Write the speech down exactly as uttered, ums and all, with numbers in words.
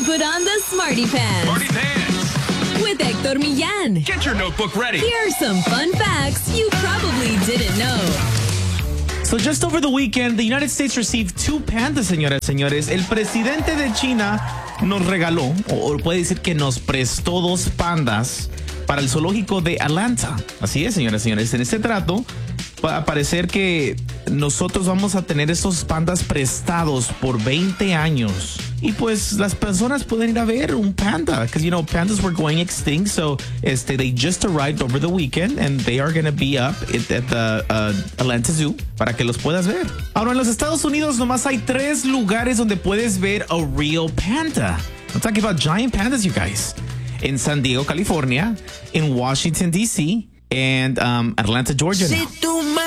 put on the Smarty Pants. Smarty Pants. With Hector Millán. Get your notebook ready. Here are some fun facts you probably didn't know. So just over the weekend, the United States received two pandas, señoras y señores. El presidente de China nos regaló, o puede decir que nos prestó dos pandas para el zoológico de Atlanta. Así es, señoras y señores. En este trato va a parecer que nosotros vamos a tener estos pandas prestados por veinte años. Y pues las personas pueden ir a ver un panda. Because, you know, pandas were going extinct. So este, they just arrived over the weekend and they are going to be up at, at the uh, Atlanta Zoo para que los puedas ver. Ahora, en los Estados Unidos nomás hay tres lugares donde puedes ver a real panda. I'm talking about giant pandas, you guys. In San Diego, California, in Washington, D C, and um, Atlanta, Georgia. Si tú